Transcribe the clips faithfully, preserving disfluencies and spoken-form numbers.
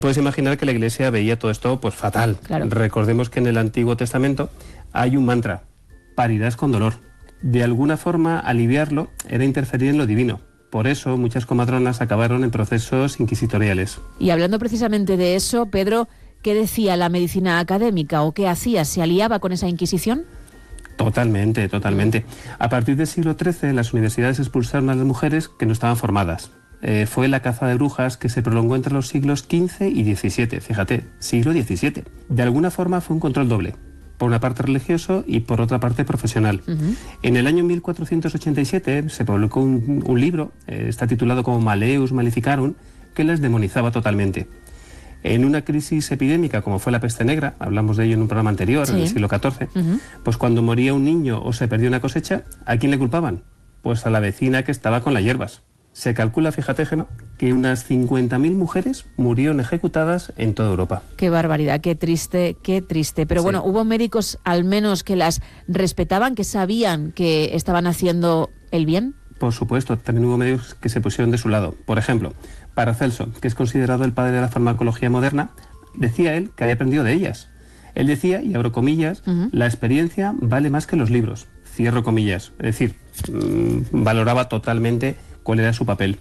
Puedes imaginar que la Iglesia veía todo esto pues fatal. Claro. Recordemos que en el Antiguo Testamento hay un mantra: parirás con dolor. De alguna forma, aliviarlo era interferir en lo divino. Por eso, muchas comadronas acabaron en procesos inquisitoriales. Y hablando precisamente de eso, Pedro, ¿qué decía la medicina académica o qué hacía? ¿Se aliaba con esa Inquisición? Totalmente, totalmente. A partir del siglo trece, las universidades expulsaron a las mujeres que no estaban formadas. Eh, fue la caza de brujas que se prolongó entre los siglos quince y diecisiete. Fíjate, siglo diecisiete. De alguna forma fue un control doble. Por una parte religioso y por otra parte profesional. Uh-huh. En el año mil cuatrocientos ochenta y siete se publicó un, un libro, eh, está titulado como Malleus Maleficarum, que las demonizaba totalmente. En una crisis epidémica como fue la peste negra, hablamos de ello en un programa anterior, sí. en el siglo catorce, uh-huh. pues cuando moría un niño o se perdía una cosecha, ¿a quién le culpaban? Pues a la vecina que estaba con las hierbas. Se calcula, fíjate, Gemma, que unas cincuenta mil mujeres murieron ejecutadas en toda Europa. Qué barbaridad, qué triste, qué triste. Pero sí. bueno, hubo médicos al menos que las respetaban, que sabían que estaban haciendo el bien. Por supuesto, también hubo médicos que se pusieron de su lado. Por ejemplo, Paracelso, que es considerado el padre de la farmacología moderna, decía él que había aprendido de ellas. Él decía, y abro comillas, uh-huh. la experiencia vale más que los libros. Cierro comillas. Es decir, mmm, valoraba totalmente cuál era su papel.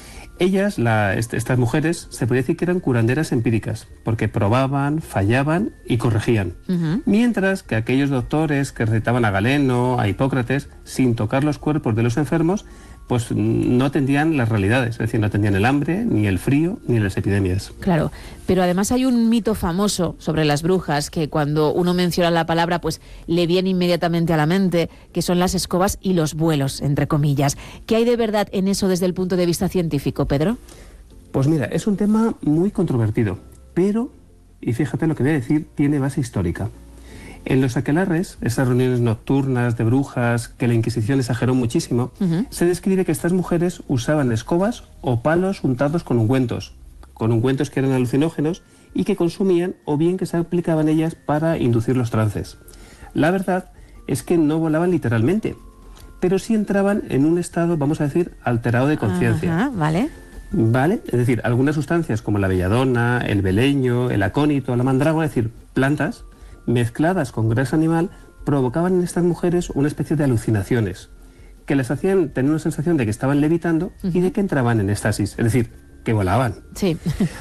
Ellas, la, est- estas mujeres, se podía decir que eran curanderas empíricas, porque probaban, fallaban y corregían. Uh-huh. Mientras que aquellos doctores que recetaban a Galeno, a Hipócrates, sin tocar los cuerpos de los enfermos, pues no atendían las realidades, es decir, no atendían el hambre, ni el frío, ni las epidemias. Claro, pero además hay un mito famoso sobre las brujas que cuando uno menciona la palabra, pues le viene inmediatamente a la mente, que son las escobas y los vuelos, entre comillas. ¿Qué hay de verdad en eso desde el punto de vista científico, Pedro? Pues mira, es un tema muy controvertido, pero, y fíjate lo que voy a decir, tiene base histórica. En los aquelarres, esas reuniones nocturnas de brujas que la Inquisición exageró muchísimo, uh-huh. se describe que estas mujeres usaban escobas o palos untados con ungüentos, con ungüentos que eran alucinógenos y que consumían o bien que se aplicaban ellas para inducir los trances. La verdad es que no volaban literalmente, pero sí entraban en un estado, vamos a decir, alterado de conciencia. Uh-huh, vale. ¿Vale? Es decir, algunas sustancias como la belladona, el beleño, el acónito, la mandrágora, es decir, plantas, mezcladas con grasa animal, provocaban en estas mujeres una especie de alucinaciones que les hacían tener una sensación de que estaban levitando uh-huh. y de que entraban en éxtasis, es decir, que volaban. Sí.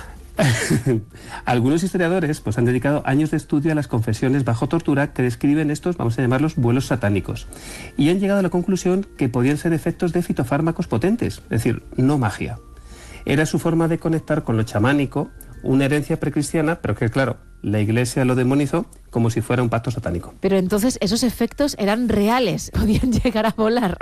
Algunos historiadores pues, han dedicado años de estudio a las confesiones bajo tortura que describen estos, vamos a llamarlos, vuelos satánicos, y han llegado a la conclusión que podían ser efectos de fitofármacos potentes, es decir, no magia. Era su forma de conectar con lo chamánico, una herencia precristiana, pero que claro, la Iglesia lo demonizó como si fuera un pacto satánico. Pero entonces esos efectos eran reales, podían llegar a volar.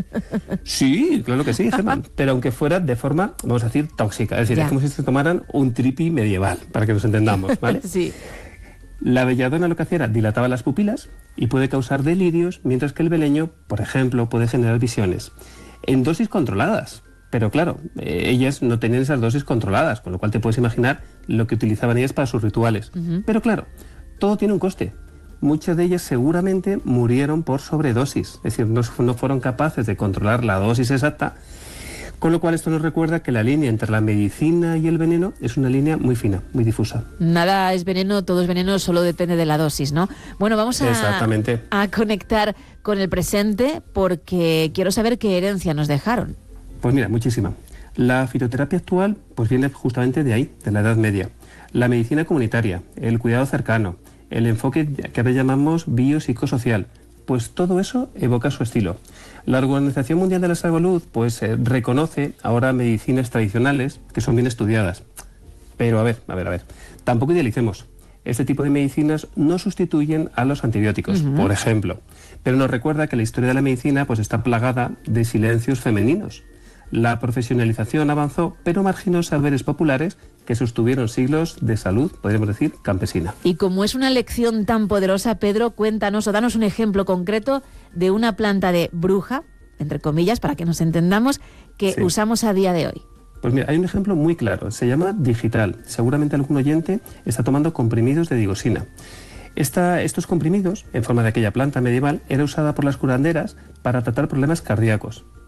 Sí, claro que sí, Gemma, pero aunque fuera de forma, vamos a decir, tóxica, es decir, ya. es como si se tomaran un tripi medieval, para que nos entendamos, ¿vale? Sí. La belladona lo que hacía era dilataba las pupilas y puede causar delirios, mientras que el beleño, por ejemplo, puede generar visiones en dosis controladas. Pero claro, eh, ellas no tenían esas dosis controladas, con lo cual te puedes imaginar lo que utilizaban ellas para sus rituales. Uh-huh. Pero claro, todo tiene un coste. Muchas de ellas seguramente murieron por sobredosis, es decir, no, no fueron capaces de controlar la dosis exacta, con lo cual esto nos recuerda que la línea entre la medicina y el veneno es una línea muy fina, muy difusa. Nada es veneno, todo es veneno, solo depende de la dosis, ¿no? Bueno, vamos a, Exactamente. a conectar con el presente porque quiero saber qué herencia nos dejaron. Pues mira, muchísima. La fitoterapia actual pues viene justamente de ahí, de la Edad Media. La medicina comunitaria, el cuidado cercano, el enfoque que ahora llamamos biopsicosocial, pues todo eso evoca su estilo. La Organización Mundial de la Salud pues eh, reconoce ahora medicinas tradicionales que son bien estudiadas. Pero a ver, a ver, a ver, tampoco idealicemos. Este tipo de medicinas no sustituyen a los antibióticos, uh-huh. por ejemplo. Pero nos recuerda que la historia de la medicina pues está plagada de silencios femeninos. La profesionalización avanzó, pero marginó saberes populares que sostuvieron siglos de salud, podríamos decir, campesina. Y como es una lección tan poderosa, Pedro, cuéntanos o danos un ejemplo concreto de una planta de bruja, entre comillas, para que nos entendamos, que sí. usamos a día de hoy. Pues mira, hay un ejemplo muy claro, se llama Digital. Seguramente algún oyente está tomando comprimidos de digosina. Esta, estos comprimidos, en forma de aquella planta medieval, era usada por las curanderas para tratar problemas cardíacos.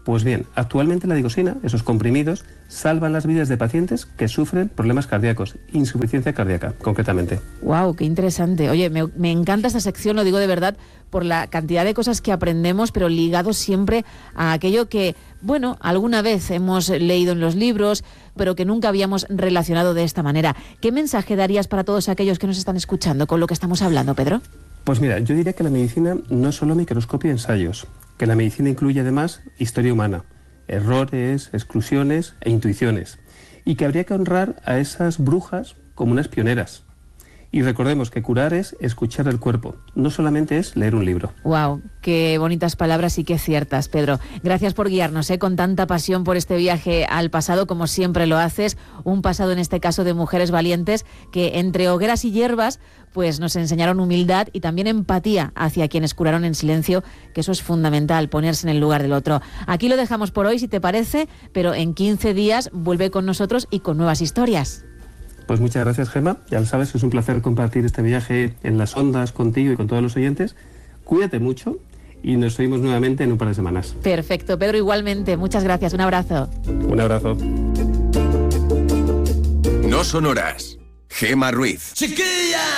Pues bien, actualmente la digoxina, esos comprimidos, salvan las vidas de pacientes que sufren problemas cardíacos, insuficiencia cardíaca, concretamente. ¡Wow! ¡Qué interesante! Oye, me, me encanta esta sección, lo digo de verdad, por la cantidad de cosas que aprendemos, pero ligados siempre a aquello que, bueno, alguna vez hemos leído en los libros, pero que nunca habíamos relacionado de esta manera. ¿Qué mensaje darías para todos aquellos que nos están escuchando con lo que estamos hablando, Pedro? Pues mira, yo diría que la medicina no es solo microscopio y ensayos, que la medicina incluye además historia humana, errores, exclusiones e intuiciones, y que habría que honrar a esas brujas como unas pioneras. Y recordemos que curar es escuchar el cuerpo, no solamente es leer un libro. ¡Wow! Qué bonitas palabras y qué ciertas, Pedro. Gracias por guiarnos, ¿eh? Con tanta pasión por este viaje al pasado, como siempre lo haces. Un pasado, en este caso, de mujeres valientes que, entre hogueras y hierbas, pues nos enseñaron humildad y también empatía hacia quienes curaron en silencio, que eso es fundamental, ponerse en el lugar del otro. Aquí lo dejamos por hoy, si te parece, pero en quince días vuelve con nosotros y con nuevas historias. Pues muchas gracias, Gemma. Ya lo sabes, es un placer compartir este viaje en las ondas contigo y con todos los oyentes. Cuídate mucho y nos oímos nuevamente en un par de semanas. Perfecto, Pedro, igualmente. Muchas gracias. Un abrazo. Un abrazo. No son horas. Gemma Ruiz. ¡Chiquilla!